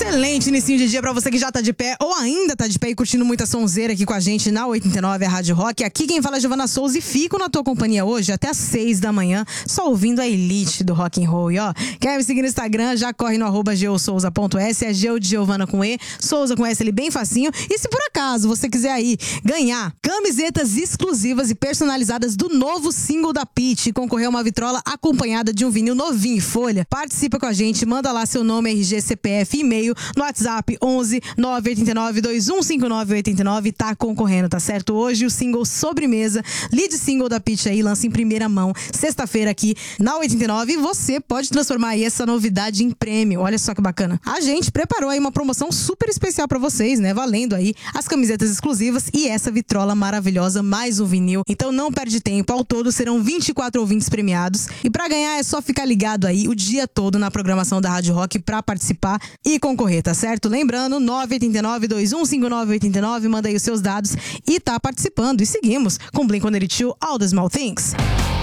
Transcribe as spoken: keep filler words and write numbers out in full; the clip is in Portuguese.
Excelente início de dia pra você que já tá de pé ou ainda tá de pé e curtindo muita sonzeira aqui com a gente na oitenta e nove, a Rádio Rock. Aqui quem fala é Giovana Souza e fico na tua companhia hoje até às seis da manhã, só ouvindo a elite do rock and roll. E ó, quer me seguir no Instagram? Já corre no arroba geosouza ponto s, é Geo de Giovana com E, Souza com S ali bem facinho. E se por acaso você quiser aí ganhar camisetas exclusivas e personalizadas do novo single da Pitty e concorrer a uma vitrola acompanhada de um vinil novinho em folha, participa com a gente, manda lá seu nome, R G, C P F, e-mail no WhatsApp onze nove oito nove dois um cinco nove oito nove, tá concorrendo, tá certo? Hoje o single Sobremesa, lead single da Pitty aí, lança em primeira mão, sexta-feira aqui na oitenta e nove, e você pode transformar aí essa novidade em prêmio. Olha só que bacana. A gente preparou aí uma promoção super especial pra vocês, né? Valendo aí as camisetas exclusivas e essa vitrola maravilhosa, mais um vinil. Então não perde tempo, ao todo serão vinte e quatro ouvintes premiados, e pra ganhar é só ficar ligado aí o dia todo na programação da Rádio Rock pra participar e concorrer, tá certo? Lembrando, nove oito nove dois um cinco nove oito nove, manda aí os seus dados e tá participando. E seguimos com Blink one eighty-two, All the Small Things.